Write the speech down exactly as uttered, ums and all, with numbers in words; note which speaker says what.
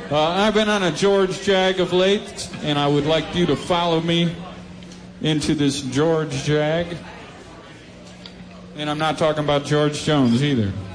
Speaker 1: Uh, I've been on a George Jag of late, and I would like you to follow me into this George Jag. And I'm not talking about George Jones either.